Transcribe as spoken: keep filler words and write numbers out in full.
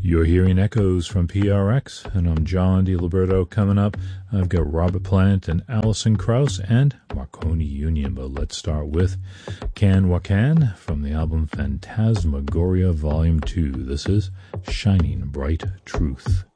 You're hearing echoes from P R X, and I'm John DiLiberto. Coming up, I've got Robert Plant and Alison Krauss and Marconi Union, but let's start with Can Wakan from the album Phantasmagoria Volume two. This is Shining Bright Truth.